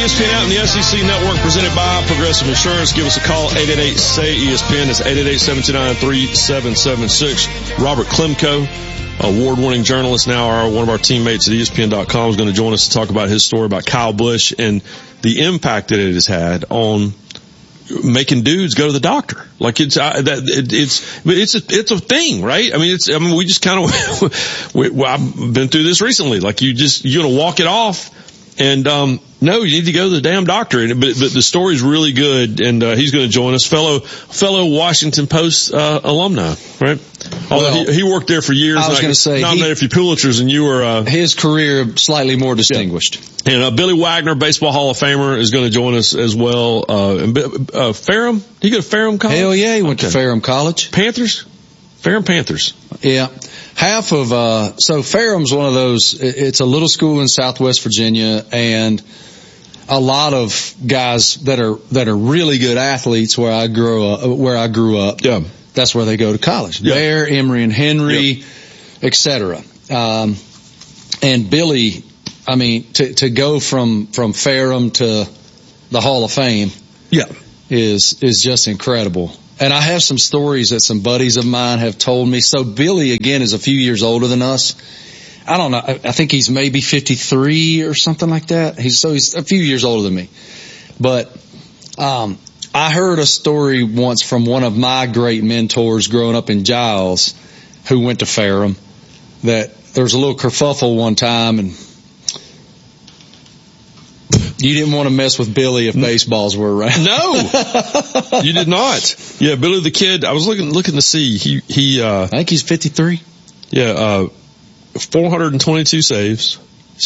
ESPN out in the SEC Network, presented by Progressive Insurance. Give us a call, 888-SAY-ESPN. That's 888-729-3776. Robert Klemko, award-winning journalist, now one of our teammates at ESPN.com, is going to join us to talk about his story about Kyle Busch and the impact that it has had on making dudes go to the doctor. Like it's a thing, right? I mean, we just kind of, I've been through this recently. Like you're going to walk it off and, no, you need to go to the damn doctor. But the story's really good, and he's going to join us, fellow Washington Post alumni, right? Although he worked there for years. I was going to say nominated for Pulitzers, and you were his career slightly more distinguished. Yeah. And Billy Wagner, Baseball Hall of Famer, is going to join us as well. And Ferrum, did he go to Ferrum College? Hell yeah, he went to Ferrum College. Ferrum Panthers. Yeah. Half of so Ferrum's one of those. It's a little school in Southwest Virginia, and a lot of guys that are really good athletes where I grew up. Yeah. That's where they go to college. Yeah. There, Emory and Henry, etc. And Billy, I mean, to go from Ferrum to the Hall of Fame, is just incredible. And I have some stories that some buddies of mine have told me. So Billy, again, is a few years older than us. I don't know. I think he's maybe 53 or something like that. He's a few years older than me. But I heard a story once from one of my great mentors growing up in Giles, who went to Ferrum, that there was a little kerfuffle one time, and you didn't want to mess with Billy if baseballs were around. No, you did not. Yeah, Billy the Kid. I was looking to see. He I think he's 53. Yeah, 422 saves,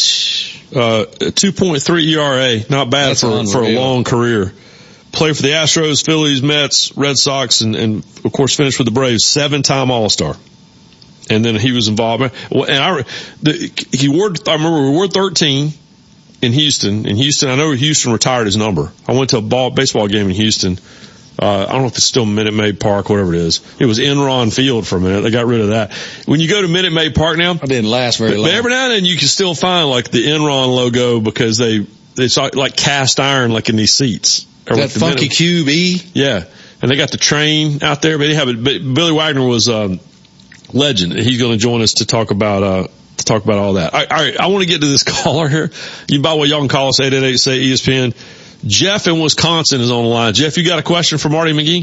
2.3 ERA. Not bad for a long career. Played for the Astros, Phillies, Mets, Red Sox, and of course finished with the Braves. 7-time All-Star. And then he was involved. And I remember we wore 13. In Houston, I know Houston retired his number. I went to a baseball game in Houston. I don't know if it's still Minute Maid Park, whatever it is. It was Enron Field for a minute. They got rid of that. When you go to Minute Maid Park now, it didn't last very long. But every now and then you can still find like the Enron logo because it's like cast iron, like in these seats. That funky Cube E. Yeah, and they got the train out there. But Billy Wagner was legend. He's going to join us to talk about all that. All right, I want to get to this caller here. By the way, y'all can call us 888-SAY-ESPN. Jeff in Wisconsin is on the line. Jeff, you got a question for Marty McGee?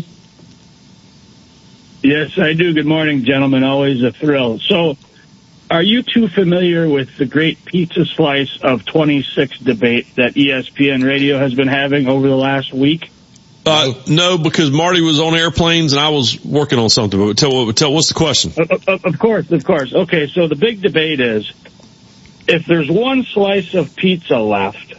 Yes, I do. Good morning, gentlemen. Always a thrill. So, are you too familiar with the great pizza slice of 26 debate that ESPN Radio has been having over the last week? No, because Marty was on airplanes and I was working on something. But tell what's the question? Of course. Okay, so the big debate is, if there's one slice of pizza left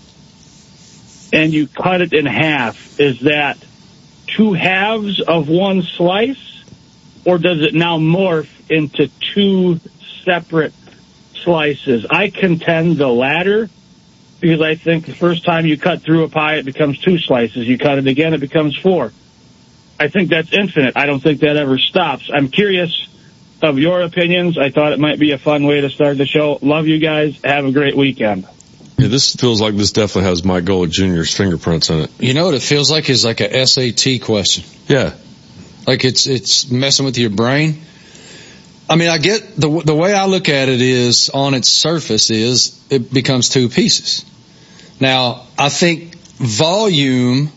and you cut it in half, is that two halves of one slice, or does it now morph into two separate slices? I contend the latter, because I think the first time you cut through a pie, it becomes two slices. You cut it again, it becomes four. I think that's infinite. I don't think that ever stops. I'm curious of your opinions. I thought it might be a fun way to start the show. Love you guys. Have a great weekend. Yeah, this feels like this definitely has Mike Golick Jr.'s fingerprints in it. You know what it feels like is like a SAT question. Yeah. Like it's messing with your brain. I mean, I get the way I look at it is on its surface is it becomes two pieces. Now, I think volume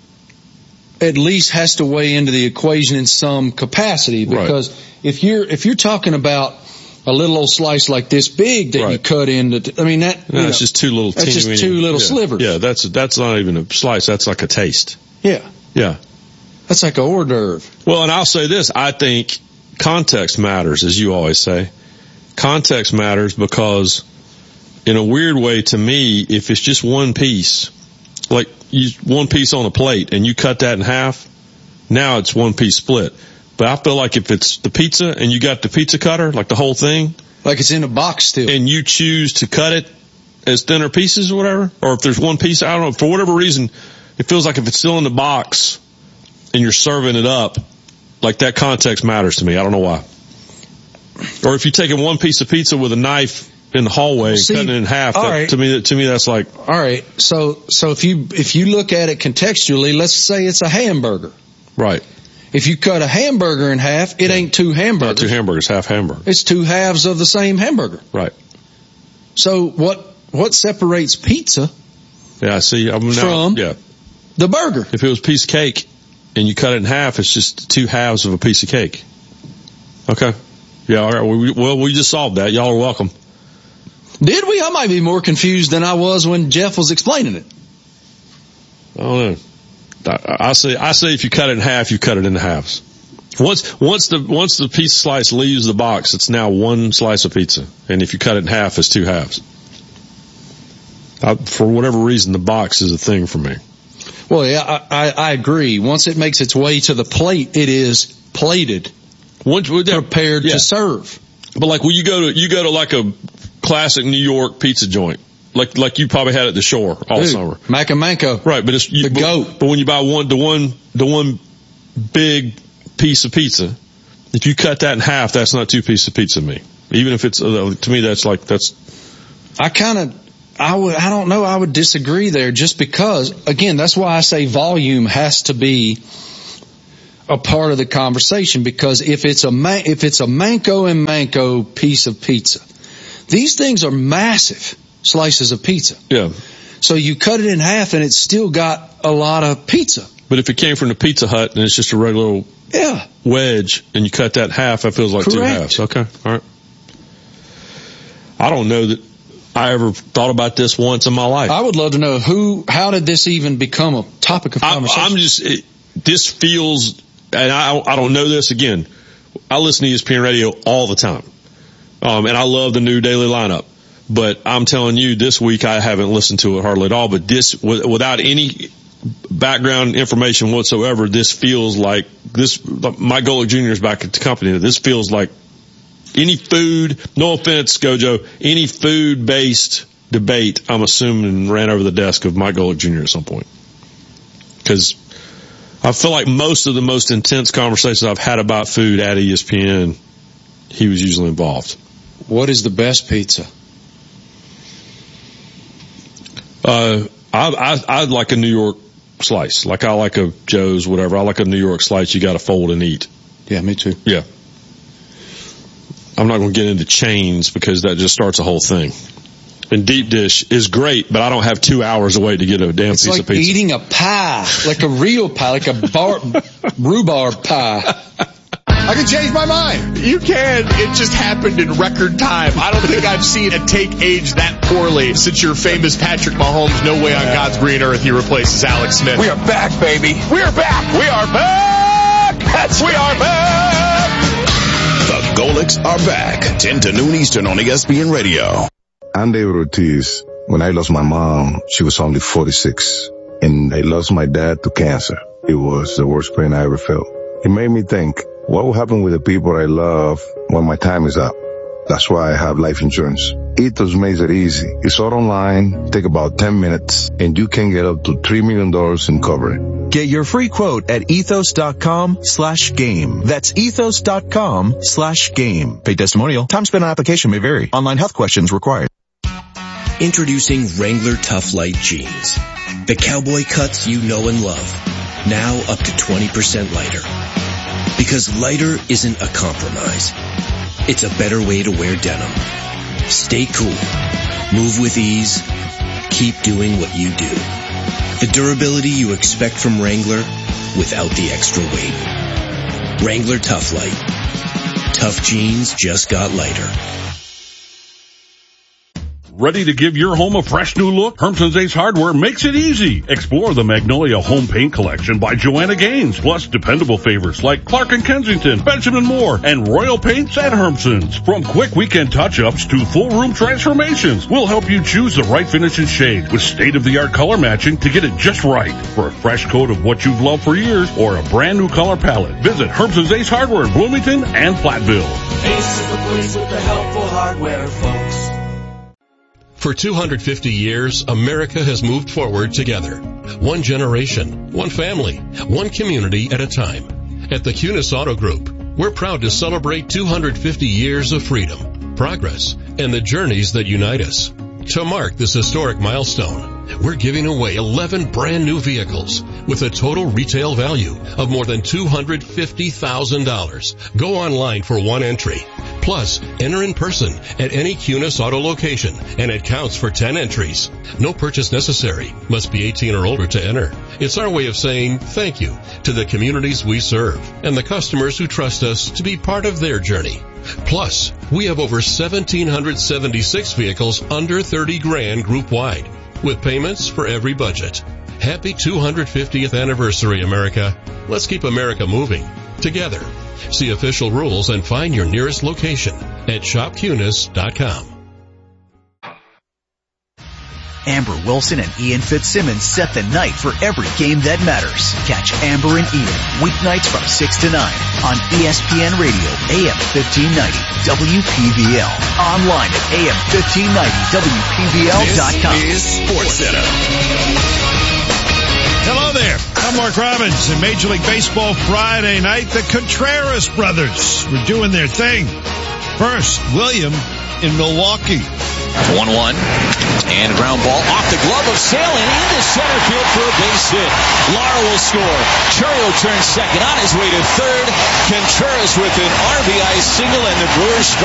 at least has to weigh into the equation in some capacity, because if you're talking about a little old slice like this big that you cut into, I mean it's just two little slivers. Yeah, that's not even a slice. That's like a taste. Yeah. Yeah. That's like a hors d'oeuvre. Well, and I'll say this, I think context matters, as you always say. Context matters because in a weird way to me, if it's just one piece, like one piece on a plate and you cut that in half, now it's one piece split. But I feel like if it's the pizza and you got the pizza cutter, like the whole thing, like it's in a box still, and you choose to cut it as thinner pieces or whatever, or if there's one piece, I don't know, for whatever reason, it feels like if it's still in the box and you're serving it up, like that context matters to me. I don't know why. Or if you're taking one piece of pizza with a knife in the hallway, cutting it in half. To me, that's like. All right. So if you look at it contextually, let's say it's a hamburger. Right. If you cut a hamburger in half, it ain't two hamburgers. Not two hamburgers, half hamburger. It's two halves of the same hamburger. Right. So what separates pizza? Yeah, see, from the burger? If it was a piece of cake and you cut it in half, it's just two halves of a piece of cake. Okay. Yeah, all right. We just solved that. Y'all are welcome. Did we? I might be more confused than I was when Jeff was explaining it. I don't know. I say if you cut it in half, you cut it into halves. Once the pizza slice leaves the box, it's now one slice of pizza. And if you cut it in half, it's two halves. For whatever reason, the box is a thing for me. Well, yeah, I agree. Once it makes its way to the plate, it is plated, prepared to serve. But like when you go to like a classic New York pizza joint, like you probably had at the Shore all summer. Mac and Manco. Right, but it's the goat. But when you buy the one big piece of pizza, if you cut that in half, that's not two pieces of pizza to me. Even if it's to me, that's. I don't know. I would disagree there just because, again, that's why I say volume has to be a part of the conversation, because if it's a Manco and Manco piece of pizza, these things are massive slices of pizza. Yeah. So you cut it in half and it's still got a lot of pizza. But if it came from the Pizza Hut and it's just a regular wedge and you cut that in half, that feels like two halves. Okay. All right. I don't know that I ever thought about this once in my life. I would love to know how did this even become a topic of conversation? This feels, and I don't know this again. I listen to ESPN radio all the time. And I love the new daily lineup, but I'm telling you this week I haven't listened to it hardly at all, but this, without any background information whatsoever, this feels like Mike Golic Jr. is back at the company. This feels like any food, no offense, Gojo, any food-based debate, I'm assuming, ran over the desk of Mike Golic Jr. at some point. Because I feel like most of the most intense conversations I've had about food at ESPN, he was usually involved. What is the best pizza? I'd like a New York slice. Like I like a Joe's, whatever. I like a New York slice you got to fold and eat. Yeah, me too. Yeah. I'm not going to get into chains because that just starts a whole thing. And deep dish is great, but I don't have 2 hours to wait to get a damn piece of pizza. It's like eating a pie, like a real pie, like a rhubarb pie. I can change my mind. You can. It just happened in record time. I don't think I've seen a take age that poorly since your famous Patrick Mahomes, no way on God's green earth he replaces Alex Smith. We are back, baby. We are back. We are back. We are back. The Golics are back. 10 to noon Eastern on ESPN Radio. I'm David Ortiz. When I lost my mom, she was only 46. And I lost my dad to cancer. It was the worst pain I ever felt. It made me think, what will happen with the people I love when my time is up? That's why I have life insurance. Ethos makes it easy. It's all online, take about 10 minutes, and you can get up to $3 million in coverage. Get your free quote at ethos.com/game. That's ethos.com/game. Paid testimonial. Time spent on application may vary. Online health questions required. Introducing Wrangler Tough Light Jeans. The cowboy cuts you know and love. Now up to 20% lighter. Because lighter isn't a compromise. It's a better way to wear denim. Stay cool. Move with ease. Keep doing what you do. The durability you expect from Wrangler without the extra weight. Wrangler Tough Light. Tough jeans just got lighter. Ready to give your home a fresh new look? Hermson's Ace Hardware makes it easy. Explore the Magnolia Home Paint Collection by Joanna Gaines, plus dependable favorites like Clark & Kensington, Benjamin Moore, and Royal Paints at Hermson's. From quick weekend touch-ups to full room transformations, we'll help you choose the right finish and shade with state-of-the-art color matching to get it just right. For a fresh coat of what you've loved for years or a brand new color palette, visit Hermson's Ace Hardware in Bloomington and Platteville. Ace is the place with the helpful hardware, folks. For 250 years, America has moved forward together. One generation, one family, one community at a time. At the Kunis Auto Group, we're proud to celebrate 250 years of freedom, progress, and the journeys that unite us. To mark this historic milestone, we're giving away 11 brand new vehicles with a total retail value of more than $250,000. Go online for one entry. Plus, enter in person at any Cunis Auto location, and it counts for 10 entries. No purchase necessary. Must be 18 or older to enter. It's our way of saying thank you to the communities we serve and the customers who trust us to be part of their journey. Plus, we have over 1,776 vehicles under 30 grand group-wide, with payments for every budget. Happy 250th anniversary, America. Let's keep America moving together. See official rules and find your nearest location at shopcunis.com. Amber Wilson and Ian Fitzsimmons set the night for every game that matters. Catch Amber and Ian weeknights from 6 to 9 on ESPN Radio, AM 1590, WPVL. Online at AM1590WPVL.com. This is SportsCenter. Hello there. I'm Mark Robbins. In Major League Baseball Friday night, the Contreras brothers were doing their thing. First, William in Milwaukee. 1-1. And ground ball off the glove of Sale and into center field for a base hit. Lara will score. Churro turns second on his way to third. Contreras with an RBI single, and the Brewers